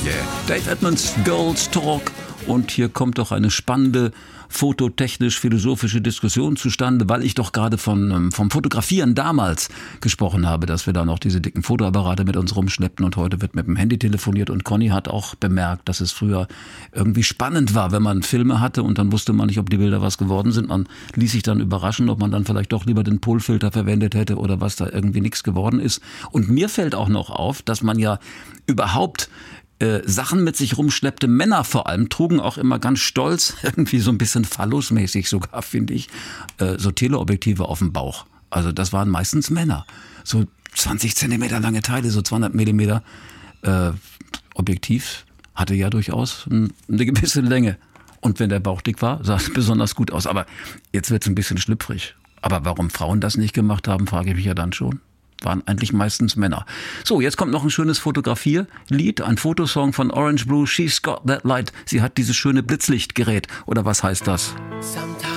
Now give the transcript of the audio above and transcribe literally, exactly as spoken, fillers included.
Yeah. Dave Edmunds, Girls Talk. Und hier kommt doch eine spannende fototechnisch-philosophische Diskussion zustande, weil ich doch gerade von vom Fotografieren damals gesprochen habe, dass wir da noch diese dicken Fotoapparate mit uns rumschleppten und heute wird mit dem Handy telefoniert. Und Conny hat auch bemerkt, dass es früher irgendwie spannend war, wenn man Filme hatte und dann wusste man nicht, ob die Bilder was geworden sind. Man ließ sich dann überraschen, ob man dann vielleicht doch lieber den Polfilter verwendet hätte oder was da irgendwie nichts geworden ist. Und mir fällt auch noch auf, dass man ja überhaupt Äh, Sachen mit sich rumschleppte. Männer vor allem trugen auch immer ganz stolz, irgendwie so ein bisschen phallusmäßig sogar, finde ich, äh, so Teleobjektive auf dem Bauch. Also das waren meistens Männer. So zwanzig Zentimeter lange Teile, so zweihundert Millimeter äh, Objektiv hatte ja durchaus ein, eine gewisse Länge. Und wenn der Bauch dick war, sah es besonders gut aus. Aber jetzt wird es ein bisschen schlüpfrig. Aber warum Frauen das nicht gemacht haben, frage ich mich ja dann schon. Waren eigentlich meistens Männer. So, jetzt kommt noch ein schönes Fotografierlied, ein Fotosong von Orange Blue, She's Got That Light. Sie hat dieses schöne Blitzlichtgerät. Oder was heißt das? Sometimes